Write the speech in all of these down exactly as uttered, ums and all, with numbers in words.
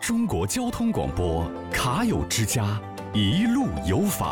中国交通广播卡友之家，一路有法。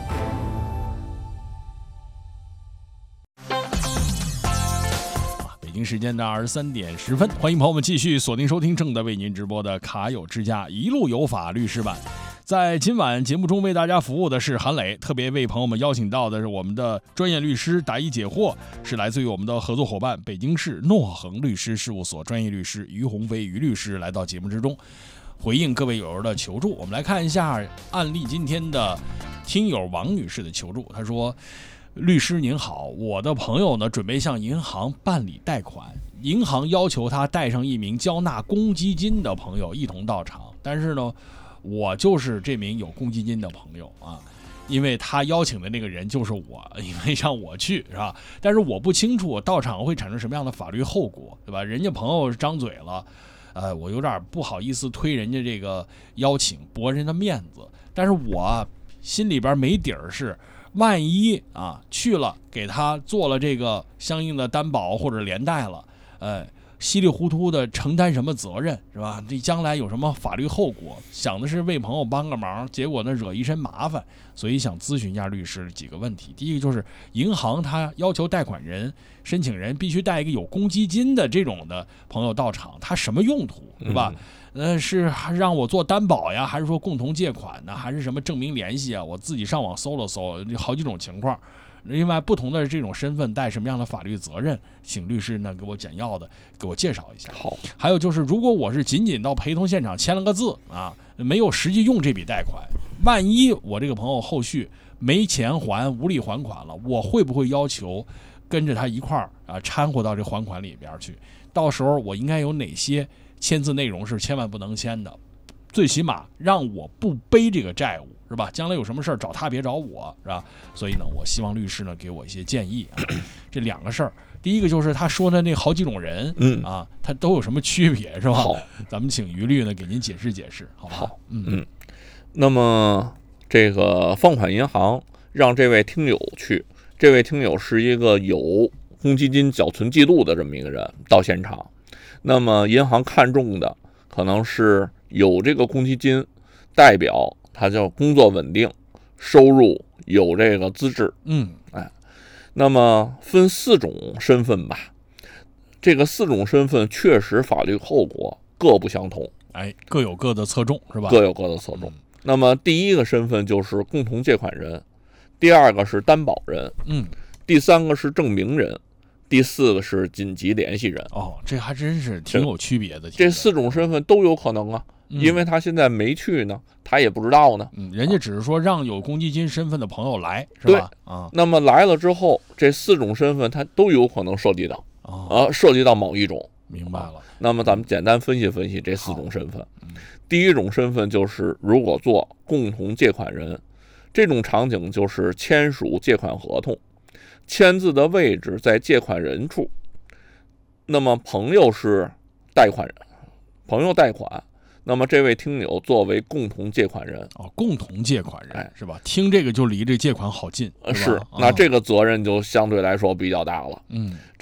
北京时间的二十三点十分，欢迎朋友们继续锁定收听正在为您直播的卡友之家一路有法律师版。在今晚节目中为大家服务的是韩磊，特别为朋友们邀请到的是我们的专业律师答疑解惑，是来自于我们的合作伙伴北京市诺恒律师事务所专业律师于鸿飞于律师来到节目之中，回应各位友友的求助。我们来看一下案例，今天的听友王女士的求助，她说：律师您好，我的朋友呢准备向银行办理贷款，银行要求他带上一名交纳公积金的朋友一同到场，但是呢我就是这名有公积金的朋友啊，因为他邀请的那个人就是我，因为让我去是吧？但是我不清楚我到场会产生什么样的法律后果，对吧？人家朋友张嘴了，呃，我有点不好意思推人家这个邀请，驳人的面子，但是我心里边没底儿是，万一啊去了给他做了这个相应的担保或者连带了，呃。稀里糊涂的承担什么责任是吧？这将来有什么法律后果？想的是为朋友帮个忙，结果呢惹一身麻烦，所以想咨询一下律师几个问题。第一个就是银行他要求贷款人、申请人必须带一个有公积金的这种的朋友到场，他什么用途是吧？嗯、呃，是让我做担保呀，还是说共同借款呢？还是什么证明联系啊？我自己上网搜了搜，好几种情况。另外，不同的这种身份带什么样的法律责任，请律师呢给我简要的给我介绍一下。 好， 还有就是，如果我是仅仅到陪同现场签了个字啊，没有实际用这笔贷款，万一我这个朋友后续没钱还、无力还款了，我会不会要求跟着他一块儿啊掺和到这还款里边去？到时候我应该有哪些签字内容是千万不能签的？最起码让我不背这个债务，是吧？将来有什么事儿找他，别找我，是吧？所以呢，我希望律师呢给我一些建议啊。这两个事儿，第一个就是他说的那好几种人，嗯啊，他都有什么区别，是吧？ 好， 咱们请于律呢给您解释解释，好不好？嗯嗯。那么这个放款银行让这位听友去，这位听友是一个有公积金缴存记录的这么一个人到现场，那么银行看中的可能是有这个公积金，代表他叫工作稳定，收入有这个资质， 嗯， 哎，那么分四种身份吧，这个四种身份确实法律后果各不相同， 哎，各有各的侧重，是吧？ 各有各的侧重。嗯、那么第一个身份就是共同借款人，第二个是担保人， 嗯， 第三个是证明人，第四个是紧急联系人。 哦，这还真是挺有区别的。 这四种身份都有可能啊。因为他现在没去呢，他也不知道呢。 嗯，人家只是说让有公积金身份的朋友来，是吧？ 对啊。那么来了之后，这四种身份他都有可能涉及到， 哦、 啊，涉及到某一种。 明白了。 那么咱们简单分析分析这四种身份。嗯、第一种身份就是如果做共同借款人，这种场景就是签署借款合同，签字的位置在借款人处，那么朋友是贷款人，朋友贷款。那么这位听友作为共同借款人， 哦，共同借款人，哎，是吧？听这个就离这借款好近， 是，是那这个责任就相对来说比较大了。 嗯，